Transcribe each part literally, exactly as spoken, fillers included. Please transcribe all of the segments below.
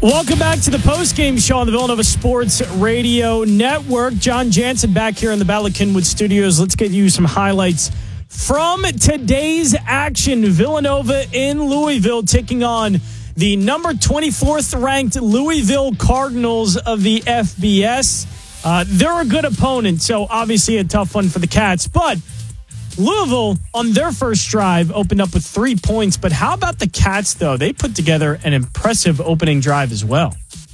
Welcome back to the postgame show on the Villanova Sports Radio Network. John Jansen back here in the Bala Cynwyd Studios. Let's get you some highlights from today's action. Villanova in Louisville taking on the number twenty-fourth ranked Louisville Cardinals of the F B S. Uh, they're a good opponent, so obviously a tough one for the Cats. But Louisville, on their first drive, opened up with three points. But how about the Cats, though? They put together an impressive opening drive as well.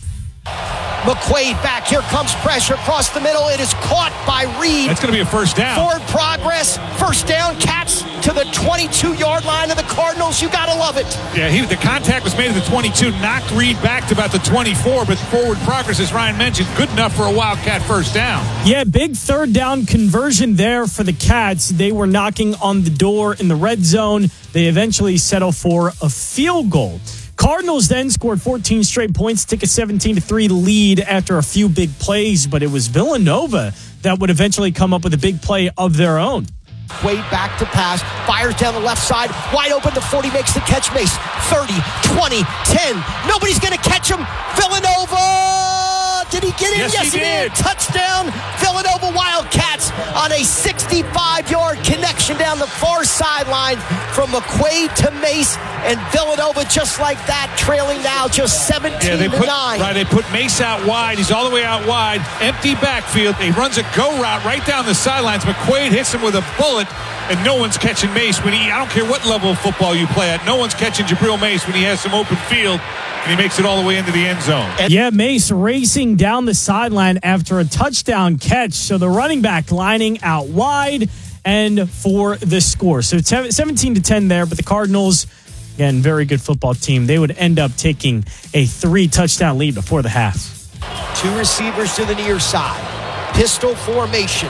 McQuaid back. Here comes pressure across the middle. It is caught by Reed. That's going to be a first down. Forward progress. First down. Cats to the twenty-two-yard line of the Cardinals. You got to love it. Yeah, he, the contact was made at the twenty-two. Knocked Reed back to about the twenty-four. But forward progress, as Ryan mentioned, good enough for a Wildcat first down. Yeah, big third down conversion there for the Cats. They were knocking on the door in the red zone. They eventually settle for a field goal. Cardinals then scored fourteen straight points to take a seventeen to three lead after a few big plays, but it was Villanova that would eventually come up with a big play of their own. Wade back to pass, fires down the left side, wide open, the forty makes the catch. Mace, thirty, twenty, ten. Nobody's going to catch him. Villanova! Did he get in? Yes, yes he, he did. did. Touchdown, Villanova Wildcats on a sixty-five-yard connection down the far sideline from McQuaid to Mace, and Villanova just like that, trailing now just seventeen yeah, they to put, nine. Right, they put Mace out wide. He's all the way out wide. Empty backfield. He runs a go route right down the sidelines. McQuaid hits him with a bullet, and no one's catching Mace when he, I don't care what level of football you play at, no one's catching Jabril Mace when he has some open field, and he makes it all the way into the end zone. Yeah, Mace racing down the sideline after a touchdown catch. So the running back lining out wide and for the score. So seventeen to ten there, but the Cardinals, again, very good football team. They would end up taking a three touchdown lead before the half. Two receivers to the near side. Pistol formation.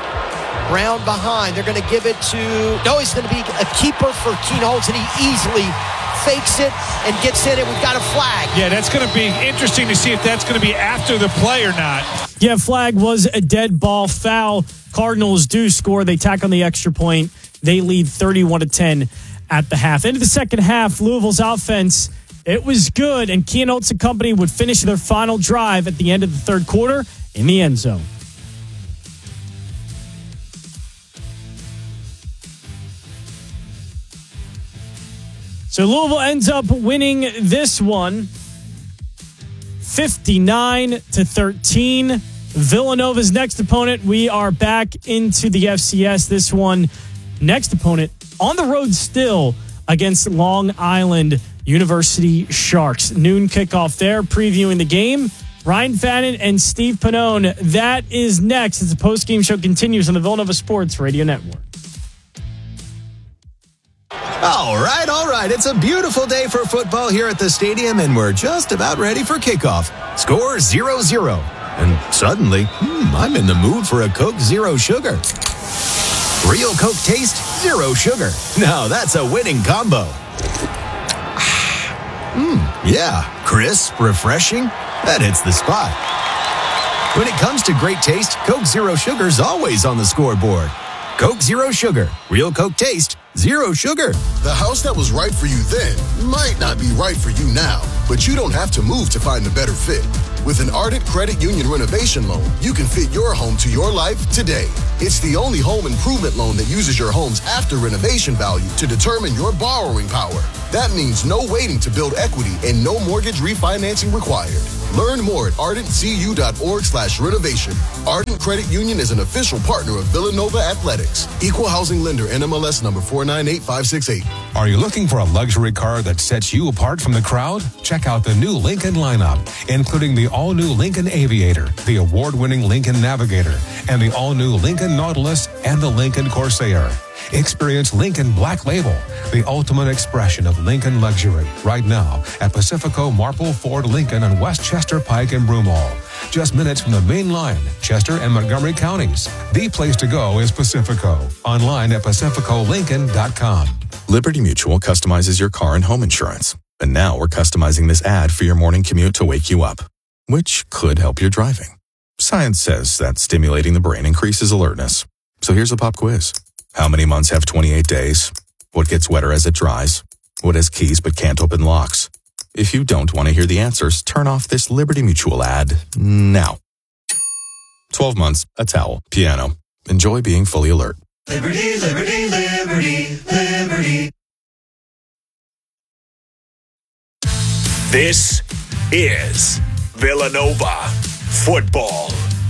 Brown behind. They're going to give it to... No, he's going to be a keeper for Keen Holtz, and he easily fakes it and gets in it. We've got a flag. Yeah, that's going to be interesting to see if that's going to be after the play or not. Yeah, flag was a dead ball foul. Cardinals do score. They tack on the extra point. They lead thirty-one to ten at the half. Into the second half, Louisville's offense, it was good, and Keen Holtz and company would finish their final drive at the end of the third quarter in the end zone. So Louisville ends up winning this one fifty-nine to thirteen. Villanova's next opponent, we are back into the F C S. This one, next opponent, on the road still against Long Island University Sharks. Noon kickoff there, previewing the game. Ryan Fannin and Steve Pannone. That is next as the postgame show continues on the Villanova Sports Radio Network. All right, all right. It's a beautiful day for football here at the stadium, and we're just about ready for kickoff. Score zero zero. And suddenly, hmm, I'm in the mood for a Coke Zero Sugar. Real Coke taste, zero sugar. Now that's a winning combo. Mmm, yeah. Crisp, refreshing. That hits the spot. When it comes to great taste, Coke Zero Sugar's always on the scoreboard. Coke Zero Sugar. Real Coke taste, zero sugar. The house that was right for you then might not be right for you now, but you don't have to move to find a better fit. With an Ardent Credit Union renovation loan, you can fit your home to your life today. It's the only home improvement loan that uses your home's after renovation value to determine your borrowing power. That means no waiting to build equity and no mortgage refinancing required. Learn more at ardent c u dot org slash renovation. Ardent Credit Union is an official partner of Villanova Athletics. Equal housing lender, N M L S number four nine eight five six eight. Are you looking for a luxury car that sets you apart from the crowd? Check out the new Lincoln lineup, including the all-new Lincoln Aviator, the award-winning Lincoln Navigator, and the all-new Lincoln Nautilus and the Lincoln Corsair. Experience Lincoln Black Label, the ultimate expression of Lincoln luxury, right now at Pacifico Marple Ford Lincoln on Westchester Pike and Broomall. Just minutes from the main line, Chester and Montgomery counties. The place to go is Pacifico. Online at pacifico lincoln dot com. Liberty Mutual customizes your car and home insurance. And now we're customizing this ad for your morning commute to wake you up, which could help your driving. Science says that stimulating the brain increases alertness. So here's a pop quiz. How many months have twenty-eight days? What gets wetter as it dries? What has keys but can't open locks? If you don't want to hear the answers, turn off this Liberty Mutual ad now. twelve months, a towel, piano. Enjoy being fully alert. Liberty, liberty, liberty, liberty. This is Villanova football.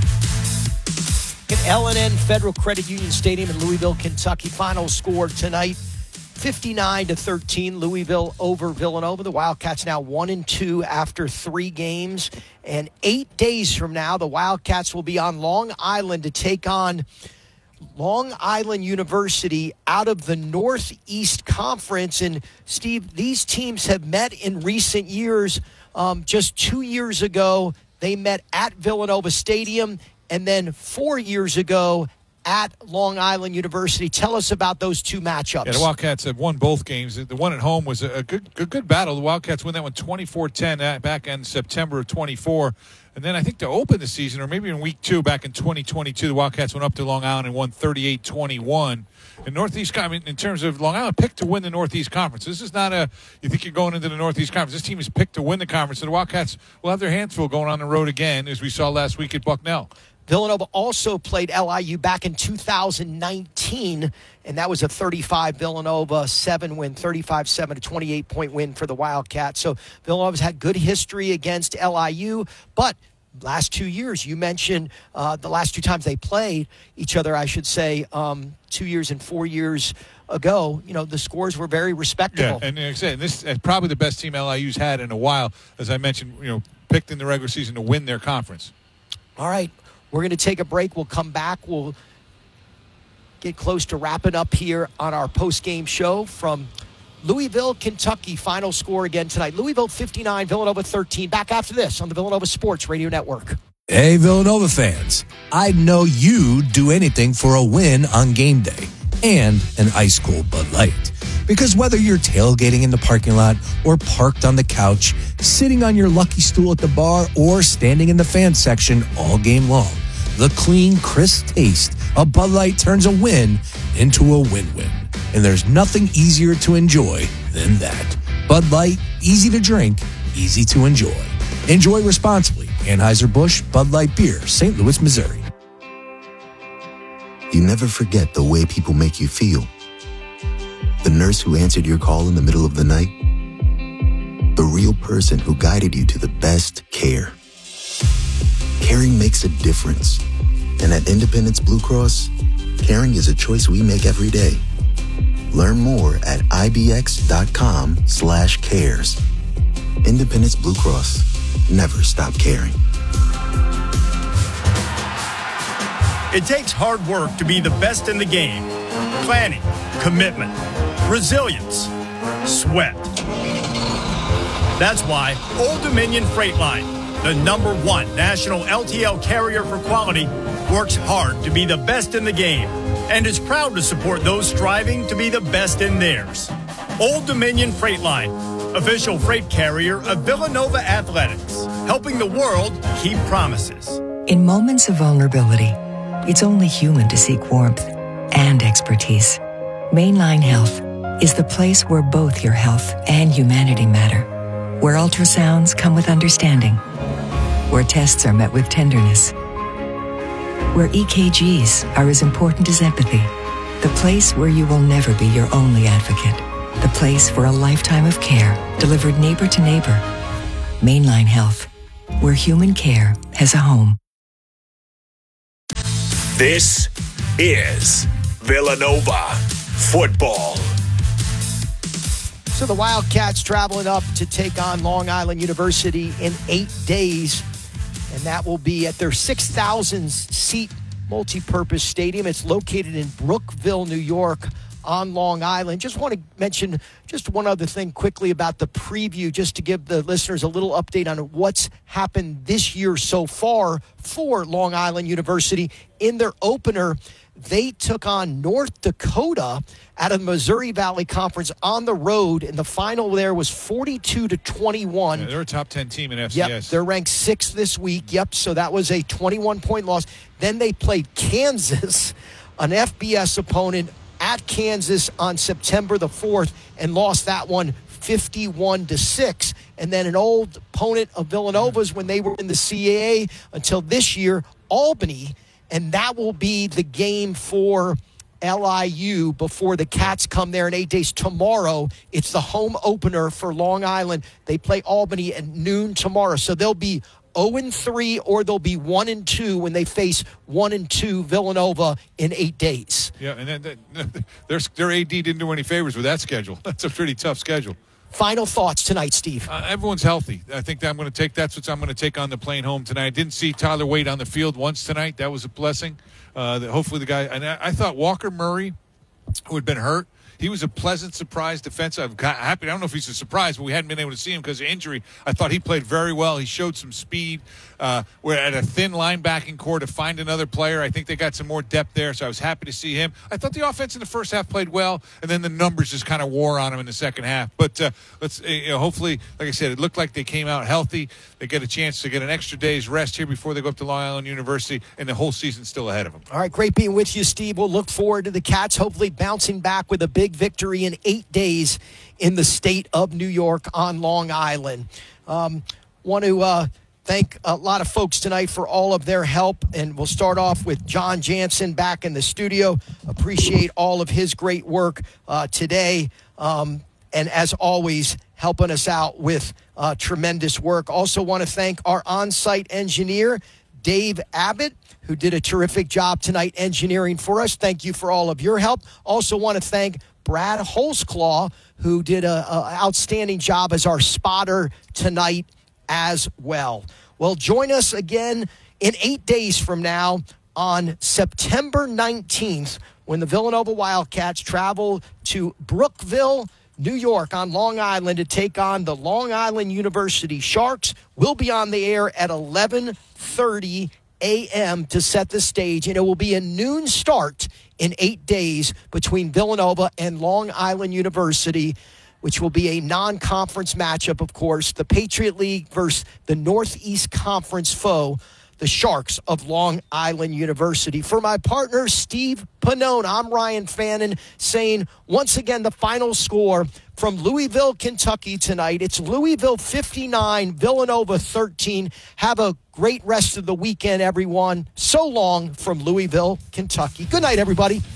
At L and N Federal Credit Union Stadium in Louisville, Kentucky. Final score tonight, fifty-nine to thirteen. Louisville over Villanova. The Wildcats now one and two after three games. And eight days from now, the Wildcats will be on Long Island to take on Long Island University out of the Northeast Conference. And, Steve, these teams have met in recent years. Um, just two years ago, they met at Villanova Stadium. And then four years ago at Long Island University. Tell us about those two matchups. Yeah, the Wildcats have won both games. The one at home was a good good, good battle. The Wildcats win that one twenty-four ten back in September of twenty-four. And then I think to open the season, or maybe in week two back in twenty twenty-two, the Wildcats went up to Long Island and won thirty-eight twenty-one. And Northeast, I mean, in terms of Long Island, picked to win the Northeast Conference. This is not a, you think you're going into the Northeast Conference. This team is picked to win the conference. So the Wildcats will have their hands full going on the road again, as we saw last week at Bucknell. Villanova also played L I U back in two thousand nineteen, and that was a thirty-five Villanova seven win, thirty-five seven, a twenty-eight point win for the Wildcats. So Villanova's had good history against L I U, but last two years, you mentioned uh, the last two times they played each other, I should say, um, two years and four years ago, you know, the scores were very respectable. Yeah, and like I said, this is probably the best team L I U's had in a while, as I mentioned, you know, picked in the regular season to win their conference. All right. We're going to take a break. We'll come back. We'll get close to wrapping up here on our post-game show from Louisville, Kentucky. Final score again tonight. Louisville fifty-nine, Villanova thirteen. Back after this on the Villanova Sports Radio Network. Hey, Villanova fans. I know you'd do anything for a win on game day and an ice-cold Bud Light. Because whether you're tailgating in the parking lot or parked on the couch, sitting on your lucky stool at the bar, or standing in the fan section all game long, the clean, crisp taste of Bud Light turns a win into a win-win. And there's nothing easier to enjoy than that. Bud Light, easy to drink, easy to enjoy. Enjoy responsibly. Anheuser-Busch Bud Light Beer, Saint Louis, Missouri. You never forget the way people make you feel. The nurse who answered your call in the middle of the night. The real person who guided you to the best care. Caring makes a difference. And at Independence Blue Cross, caring is a choice we make every day. Learn more at ibx.com slash cares. Independence Blue Cross. Never stop caring. It takes hard work to be the best in the game. Planning, commitment, resilience, sweat. That's why Old Dominion Freight Line, the number one national L T L carrier for quality, works hard to be the best in the game and is proud to support those striving to be the best in theirs. Old Dominion Freight Line, official freight carrier of Villanova Athletics, helping the world keep promises. In moments of vulnerability, it's only human to seek warmth and expertise. Mainline Health is the place where both your health and humanity matter, where ultrasounds come with understanding, where tests are met with tenderness, where E K Gs are as important as empathy, the place where you will never be your only advocate, the place for a lifetime of care delivered neighbor to neighbor. Mainline Health, where human care has a home. This is Villanova football. So the Wildcats traveling up to take on Long Island University in eight days, and that will be at their six thousand seat multi-purpose stadium. It's located in Brookville, New York, on Long Island. Just want to mention just one other thing quickly about the preview, just to give the listeners a little update on what's happened this year so far for Long Island University. In their opener, they took on North Dakota out of the Missouri Valley Conference on the road, and the final there was forty-two to twenty-one. Yeah, they're a top ten team in F C S. Yep, they're ranked sixth this week. Yep, so that was a twenty-one point loss. Then they played Kansas, an F B S opponent, at Kansas on September the fourth, and lost that one fifty-one to six. And then an old opponent of Villanova's when they were in the C A A until this year, Albany, and that will be the game for L I U before the Cats come there in eight days. Tomorrow, it's the home opener for Long Island. They play Albany at noon tomorrow. So they'll be oh and three or they'll be one and two when they face one and two Villanova in eight days. Yeah, and then their, their A D didn't do any favors with that schedule. That's a pretty tough schedule. Final thoughts tonight, Steve. Uh, everyone's healthy. I think that I'm going to take that's what I'm going to take on the plane home tonight. I didn't see Tyler Wade on the field once tonight. That was a blessing. Uh, that hopefully the guy and I, I thought Walker Murray, who had been hurt, he was a pleasant surprise defensive. I'm happy. I don't know if he's a surprise, but we hadn't been able to see him because of injury. I thought he played very well. He showed some speed. Uh, we're at a thin linebacking core to find another player. I think they got some more depth there, so I was happy to see him. I thought the offense in the first half played well, and then the numbers just kind of wore on him in the second half. But uh, let's you know, hopefully, like I said, it looked like they came out healthy. They get a chance to get an extra day's rest here before they go up to Long Island University, and the whole season's still ahead of them. All right, great being with you, Steve. We'll look forward to the Cats hopefully bouncing back with a big victory in eight days in the state of New York on Long Island. Um, want to uh, thank a lot of folks tonight for all of their help, and we'll start off with John Jansen back in the studio. Appreciate all of his great work uh, today, um, and as always, helping us out with uh, tremendous work. Also want to thank our on-site engineer, Dave Abbott, who did a terrific job tonight engineering for us. Thank you for all of your help. Also want to thank Brad Holzclaw, who did an outstanding job as our spotter tonight as well. Well, join us again in eight days from now on September nineteenth when the Villanova Wildcats travel to Brookville, New York on Long Island to take on the Long Island University Sharks. We'll be on the air at eleven thirty a.m. to set the stage, and it will be a noon start in eight days between Villanova and Long Island University, which will be a non-conference matchup, of course, the Patriot League versus the Northeast Conference foe, the Sharks of Long Island University. For my partner, Steve Pannone, I'm Ryan Fannin saying, once again, the final score from Louisville, Kentucky tonight. It's Louisville fifty-nine, Villanova thirteen. Have a great rest of the weekend, everyone. So long from Louisville, Kentucky. Good night, everybody.